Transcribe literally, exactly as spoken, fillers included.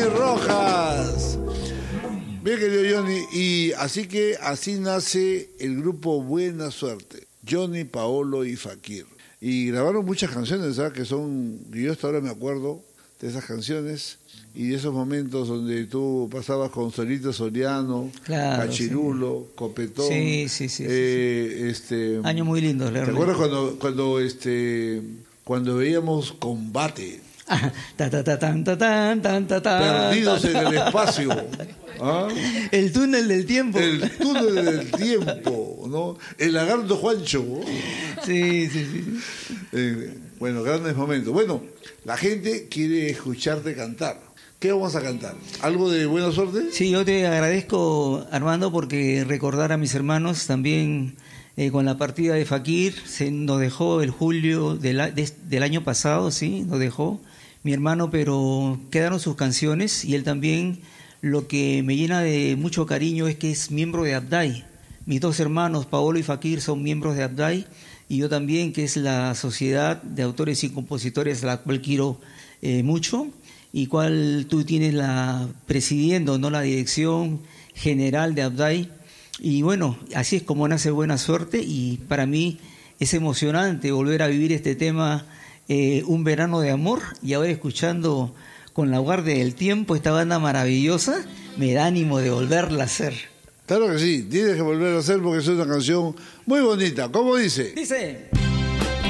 Rojas. Bien, querido Johnny, y así que así nace el grupo Buena Suerte, Johnny, Paolo y Fakir. Y grabaron muchas canciones, ¿sabes? Que son, y yo hasta ahora me acuerdo de esas canciones y de esos momentos donde tú pasabas con Solito Soriano, claro, Cachirulo, sí. Copetón. Sí, sí, sí. Eh, sí, sí. Este, Años muy lindos, ¿te acuerdas cuando, cuando, este, cuando veíamos Combate? Ah, ta, ta, ta, tan, ta, tan, tan, ta, tan, Perdidos ta, ta. en el espacio. ¿Ah? El túnel del tiempo. El túnel del tiempo, ¿no? El lagarto Juancho. ¿No? Sí, sí, sí. Eh, bueno, grandes momentos. Bueno, la gente quiere escucharte cantar. ¿Qué vamos a cantar? ¿Algo de Buena Suerte? Sí, yo te agradezco, Armando, porque recordar a mis hermanos también eh, con la partida de Fakir, se nos dejó el julio del, de, del año pasado, sí, nos dejó mi hermano, pero quedaron sus canciones y él también. Lo que me llena de mucho cariño es que es miembro de Abdai. Mis dos hermanos, Paolo y Fakir, son miembros de Abdai, y yo también, que es la Sociedad de Autores y Compositores, a la cual quiero eh, mucho, y cual tú tienes la presidiendo, ¿no?, la dirección general de Abdai. Y bueno, así es como nace Buena Suerte, y para mí es emocionante volver a vivir este tema, eh, Un Verano de Amor, y ahora escuchando con La Guardia del Tiempo, esta banda maravillosa, me da ánimo de volverla a hacer. Claro que sí, tienes que volver a hacer porque es una canción muy bonita. ¿Cómo dice? Dice...